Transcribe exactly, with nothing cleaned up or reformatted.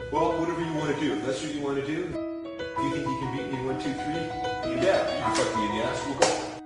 Well, whatever you want to do. If that's what you want to do. Do you think you can beat me one, two, three? You bet. You fuck me in the ass. We'll go.